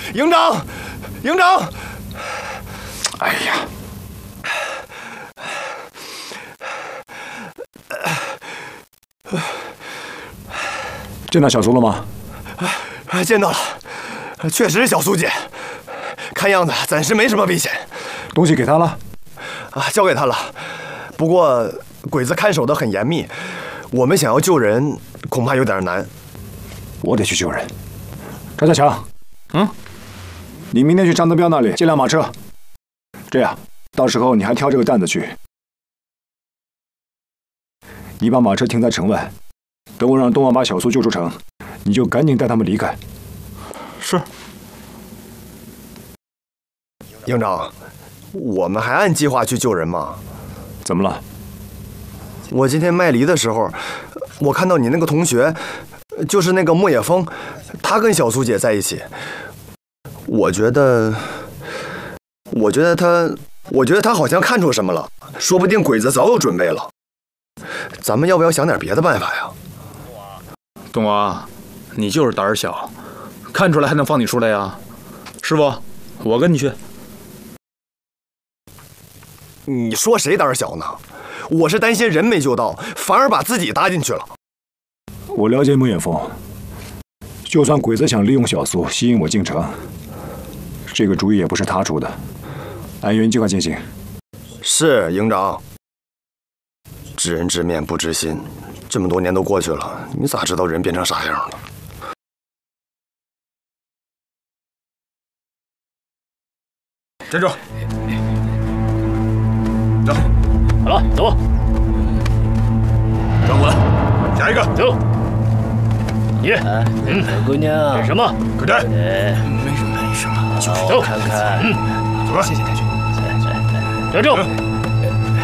营长，营长！ 哎呀！见到小苏了吗？ 见到了，确实是小苏姐。看样子暂时没什么危险。 东西给他了？ 交给他了。不过鬼子看守的很严密，我们想要救人恐怕有点难。 我得去救人。张家强，你明天去张德彪那里借辆马车。这样，到时候你还挑这个担子去。你把马车停在城外，等我让东王把小苏救出城，你就赶紧带他们离开。 是。 营长，我们还按计划去救人吗？ 怎么了？ 我今天卖梨的时候，我看到你那个同学，就是那个莫野峰，他跟小苏姐在一起。我觉得他好像看出什么了，说不定鬼子早有准备了。咱们要不要想点别的办法呀？ 东王，你就是胆儿小，看出来还能放你出来呀？师傅，我跟你去。 你说谁胆儿小呢？我是担心人没救到，反而把自己搭进去了。 我了解莫远峰，就算鬼子想利用小苏吸引我进城，这个主意也不是他出的。按原计划进行。 是营长。知人知面不知心，这么多年都过去了，你咋知道人变成啥样了？ 站住！走， 好了，走吧。 站稳，下一个， 走。你， 小姑娘， 干什么？ 快点！ 没什么，就是走， 看看。 走吧， 谢谢太君。站住！